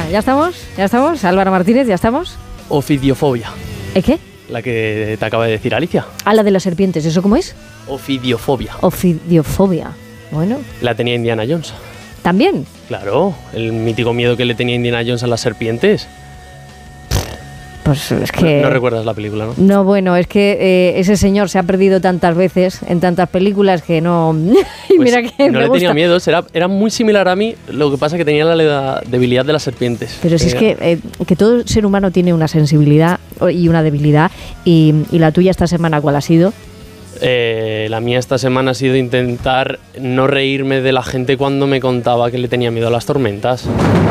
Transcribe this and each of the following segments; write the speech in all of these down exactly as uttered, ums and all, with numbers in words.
¿ya estamos? ¿Ya estamos? Álvaro Martínez, ¿ya estamos? Ofidiofobia. ¿Eh, qué? La que te acaba de decir Alicia. Ah, la de las serpientes, ¿eso cómo es? Ofidiofobia. Ofidiofobia. Bueno. La tenía Indiana Jones. ¿También? Claro, el mítico miedo que le tenía Indiana Jones a las serpientes. Pues es que... No, no recuerdas la película, ¿no? No, bueno, es que eh, ese señor se ha perdido tantas veces en tantas películas que no... y Pues mira que no me le gusta. tenía miedo, era, era muy similar a mí, lo que pasa es que tenía la, la debilidad de las serpientes. Pero si es Tenía- que, eh, que todo ser humano tiene una sensibilidad y una debilidad, y, y la tuya esta semana, ¿cuál ha sido? Eh, la mía esta semana ha sido intentar no reírme de la gente cuando me contaba que le tenía miedo a las tormentas.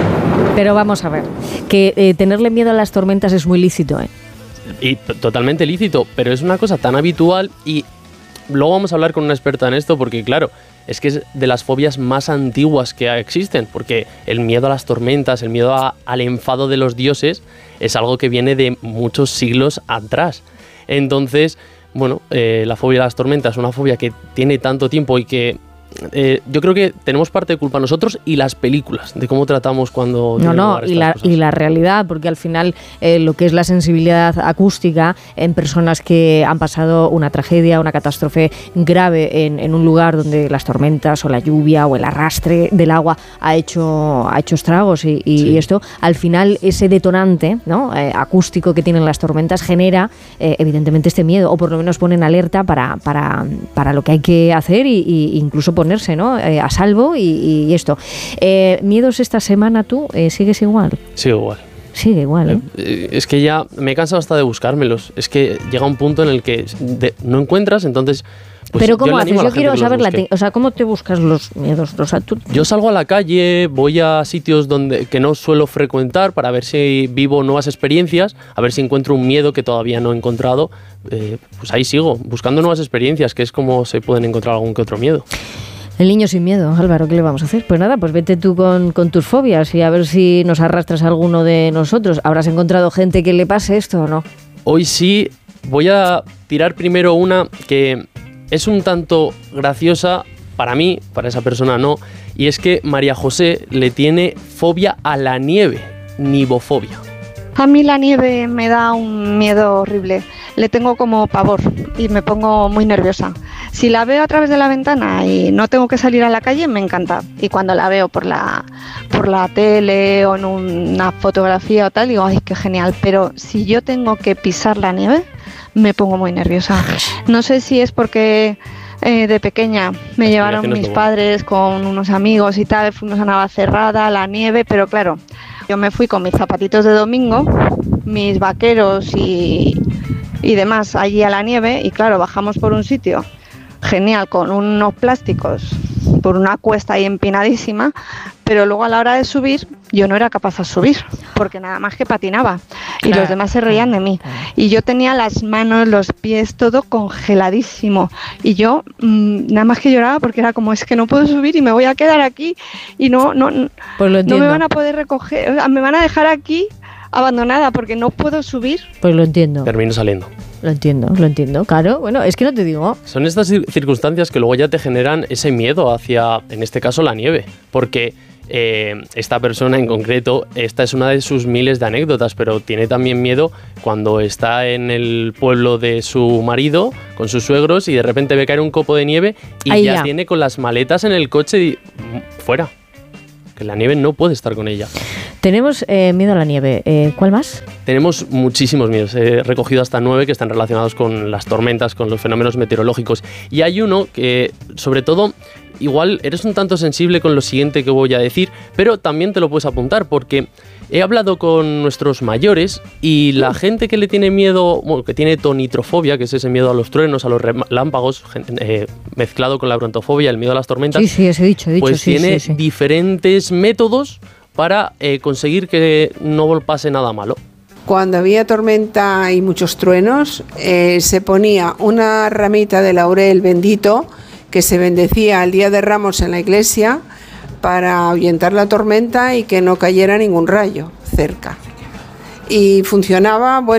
Pero vamos a ver, que eh, tenerle miedo a las tormentas es muy lícito, ¿eh? Y t- totalmente lícito, pero es una cosa tan habitual y luego vamos a hablar con una experta en esto porque claro, es que es de las fobias más antiguas que existen, porque el miedo a las tormentas, el miedo a- al enfado de los dioses es algo que viene de muchos siglos atrás. Entonces, bueno, eh, la fobia a las tormentas es una fobia que tiene tanto tiempo y que eh, yo creo que tenemos parte de culpa nosotros y las películas, de cómo tratamos cuando... No, tienen no, lugar y estas la, cosas. y la realidad, porque al final eh, lo que es la sensibilidad acústica en personas que han pasado una tragedia, una catástrofe grave en, en un lugar donde las tormentas o la lluvia o el arrastre del agua ha hecho, ha hecho estragos y, y Sí. esto, al final ese detonante, ¿no? eh, acústico que tienen las tormentas genera eh, evidentemente este miedo, o por lo menos ponen alerta para, para, para lo que hay que hacer y, y incluso ponerse, ¿no? eh, a salvo y, y esto. Eh, ¿Miedos esta semana tú? Eh, ¿Sigues igual? Sí, igual. Sigue igual, ¿eh? Eh, Es que ya me he cansado hasta de buscármelos. Es que llega un punto en el que de- no encuentras, entonces... pues Pero yo ¿cómo le haces? animo a la Yo gente quiero que los saber, la busque. te- o sea, ¿cómo te buscas los miedos? O sea, tú... Yo salgo a la calle, voy a sitios donde que no suelo frecuentar para ver si vivo nuevas experiencias, a ver si encuentro un miedo que todavía no he encontrado. Eh, pues ahí sigo, buscando nuevas experiencias, que es como se pueden encontrar algún que otro miedo. El niño sin miedo, Álvaro, ¿qué le vamos a hacer? Pues nada, pues vete tú con, con tus fobias y a ver si nos arrastras a alguno de nosotros. ¿Habrás encontrado gente que le pase esto o no? Hoy sí voy a tirar primero una que es un tanto graciosa para mí, para esa persona no, y es que María José le tiene fobia a la nieve, nivofobia. A mí la nieve me da un miedo horrible, le tengo como pavor y me pongo muy nerviosa. Si la veo a través de la ventana y no tengo que salir a la calle, me encanta. Y cuando la veo por la, por la tele o en una fotografía o tal, digo, ay, qué genial. Pero si yo tengo que pisar la nieve, me pongo muy nerviosa. No sé si es porque... Eh, de pequeña me llevaron Explicaciones mis no. padres con unos amigos y tal, fuimos a Navacerrada, a la nieve, pero claro, yo me fui con mis zapatitos de domingo, mis vaqueros y, y demás allí a la nieve y claro, bajamos por un sitio genial con unos plásticos por una cuesta ahí empinadísima, pero luego a la hora de subir yo no era capaz de subir porque nada más que patinaba y Claro. los demás se reían de mí y yo tenía las manos, los pies, todo congeladísimo y yo mmm, nada más que lloraba porque era como es que no puedo subir y me voy a quedar aquí y no, no, no Pues lo entiendo. me van a poder recoger, o sea, me van a dejar aquí abandonada porque no puedo subir. Pues lo entiendo. Termino saliendo. Lo entiendo, lo entiendo. Claro, bueno, es que no te digo. Son estas cir- circunstancias que luego ya te generan ese miedo hacia, en este caso, la nieve. Porque eh, esta persona en concreto, esta es una de sus miles de anécdotas, pero tiene también miedo cuando está en el pueblo de su marido, con sus suegros, y de repente ve caer un copo de nieve y Ahí ya, ya. tiene con las maletas en el coche y mm, fuera. Que la nieve no puede estar con ella. Tenemos eh, miedo a la nieve. Eh, ¿Cuál más? Tenemos muchísimos miedos, he recogido hasta nueve que están relacionados con las tormentas, con los fenómenos meteorológicos. Y hay uno que, sobre todo, igual eres un tanto sensible con lo siguiente que voy a decir, pero también te lo puedes apuntar porque he hablado con nuestros mayores y la gente que le tiene miedo, bueno, que tiene tonitrofobia, que es ese miedo a los truenos, a los relámpagos, gen- eh, mezclado con la brontofobia, el miedo a las tormentas, Sí, sí, eso he dicho, he dicho. pues sí, tiene sí, sí. diferentes métodos para eh, conseguir que no pase nada malo. Cuando había tormenta y muchos truenos, eh, se ponía una ramita de laurel bendito que se bendecía el día de Ramos en la iglesia para ahuyentar la tormenta y que no cayera ningún rayo cerca. Y funcionaba, bueno,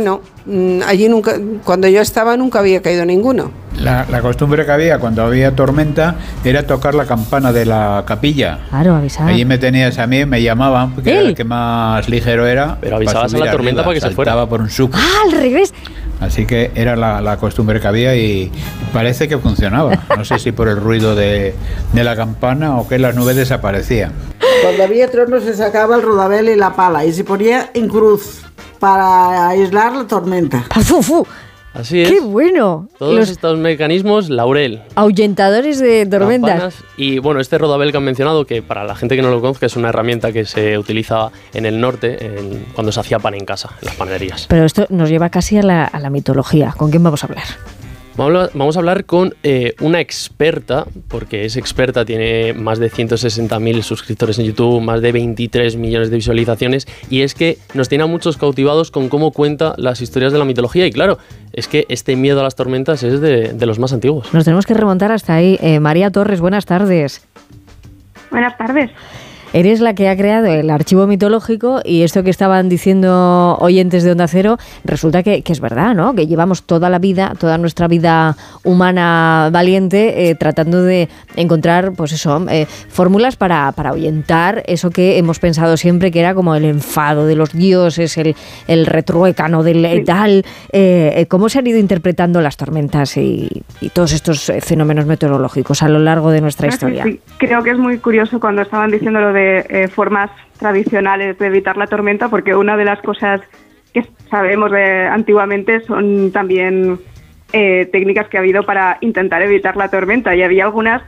allí nunca, cuando yo estaba nunca había caído ninguno. La, la costumbre que había cuando había tormenta era tocar la campana de la capilla. Claro, avisar. Allí me tenías a mí, me llamaban, porque era el que más ligero era. Pero avisabas a la tormenta arriba, para que se fuera. Saltaba por un suco. Ah, al revés. Así que era la, la costumbre que había y parece que funcionaba. No sé si por el ruido de, de la campana o que las nubes desaparecían. Cuando había truenos se sacaba el rodabel y la pala y se ponía en cruz para aislar la tormenta. ¡Fu, fu! Así es. ¡Qué bueno! Todos Los estos mecanismos, laurel. Ahuyentadores de tormentas. Campanas, y bueno, este rodabel que han mencionado, que para la gente que no lo conozca es una herramienta que se utiliza en el norte en, cuando se hacía pan en casa, en las panaderías. Pero esto nos lleva casi a la, a la mitología. ¿Con quién vamos a hablar? Vamos a hablar con eh, una experta, porque es experta, tiene más de ciento sesenta mil suscriptores en YouTube, más de veintitrés millones de visualizaciones, y es que nos tiene a muchos cautivados con cómo cuenta las historias de la mitología, y claro, es que este miedo a las tormentas es de, de los más antiguos. Nos tenemos que remontar hasta ahí. Eh, María Torres, buenas tardes. Buenas tardes. Eres la que ha creado el archivo mitológico y esto que estaban diciendo oyentes de Onda Cero resulta que, que es verdad, ¿no? Que llevamos toda la vida, toda nuestra vida humana valiente eh, tratando de encontrar, pues eso, eh, fórmulas para, para ahuyentar eso que hemos pensado siempre que era como el enfado de los dioses, el, el retruécano del sí. tal. Eh, ¿Cómo se han ido interpretando las tormentas y, y todos estos fenómenos meteorológicos a lo largo de nuestra historia? Sí, sí. Creo que es muy curioso cuando estaban diciendo lo de de eh, formas tradicionales de evitar la tormenta, porque una de las cosas que sabemos de antiguamente son también eh, técnicas que ha habido para intentar evitar la tormenta, y había algunas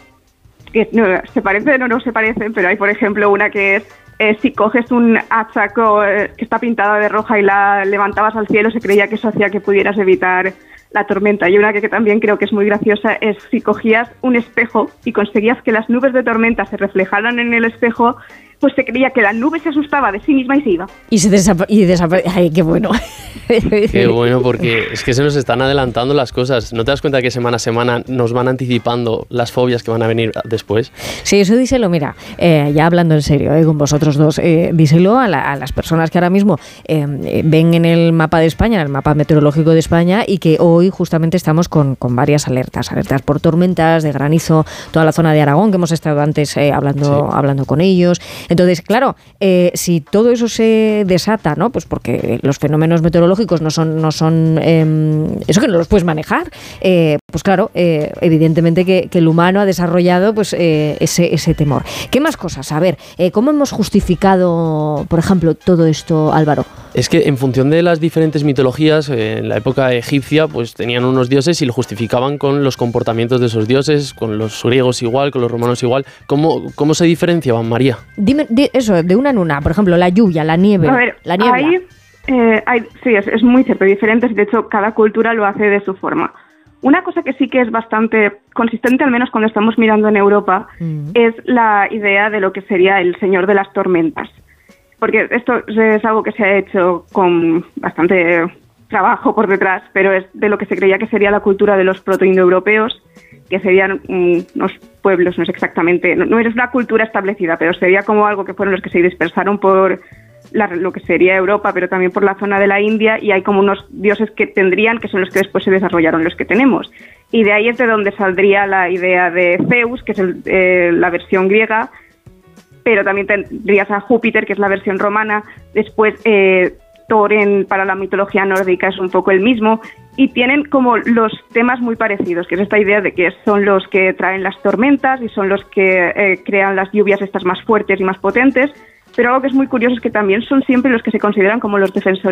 que no, se parecen o no se parecen, pero hay por ejemplo una que es eh, si coges un hacha eh, que está pintada de roja y la levantabas al cielo, se creía que eso hacía que pudieras evitar la tormenta. Y una que, que también creo que es muy graciosa es si cogías un espejo y conseguías que las nubes de tormenta se reflejaran en el espejo, pues se creía que la nube se asustaba de sí misma y se iba. Y se desaparecía. Desapa- ¡Ay, qué bueno! Qué bueno, porque es que se nos están adelantando las cosas. ¿No te das cuenta que semana a semana nos van anticipando las fobias que van a venir después? Sí, eso díselo, mira, eh, ya hablando en serio eh, con vosotros dos, eh, díselo a, la, a las personas que ahora mismo eh, ven en el mapa de España, en el mapa meteorológico de España, y que hoy justamente estamos con, con varias alertas, alertas por tormentas, de granizo, toda la zona de Aragón, que hemos estado antes eh, hablando, sí. hablando con ellos. Entonces, claro, eh, si todo eso se desata, ¿no? Pues porque los fenómenos meteorológicos no son, no son eh, eso que no los puedes manejar, eh, pues claro, eh, evidentemente que, que el humano ha desarrollado pues eh, ese, ese temor. ¿Qué más cosas? A ver, eh, ¿cómo hemos justificado, por ejemplo, todo esto, Álvaro? Es que en función de las diferentes mitologías, eh, en la época egipcia, pues tenían unos dioses y lo justificaban con los comportamientos de esos dioses, con los griegos igual, con los romanos igual. ¿Cómo, cómo se diferenciaban, María? Dime de eso, de una en una, por ejemplo, la lluvia, la nieve, a ver, la niebla. Ahí, eh, hay, sí, es, es muy cierto, diferentes, de hecho, cada cultura lo hace de su forma. Una cosa que sí que es bastante consistente, al menos cuando estamos mirando en Europa, mm. es la idea de lo que sería el señor de las tormentas. Porque esto es algo que se ha hecho con bastante trabajo por detrás, pero es de lo que se creía que sería la cultura de los protoindoeuropeos, que serían mm, unos pueblos, no es exactamente, no, no es una cultura establecida, pero sería como algo que fueron los que se dispersaron por la, lo que sería Europa, pero también por la zona de la India, y hay como unos dioses que tendrían, que son los que después se desarrollaron los que tenemos. Y de ahí es de donde saldría la idea de Zeus, que es el, eh, la versión griega, pero también tendrías a Júpiter, que es la versión romana. Después eh, Thor en, para la mitología nórdica es un poco el mismo, y tienen como los temas muy parecidos, que es esta idea de que son los que traen las tormentas y son los que eh, crean las lluvias estas más fuertes y más potentes, pero algo que es muy curioso es que también son siempre los que se consideran como los defensores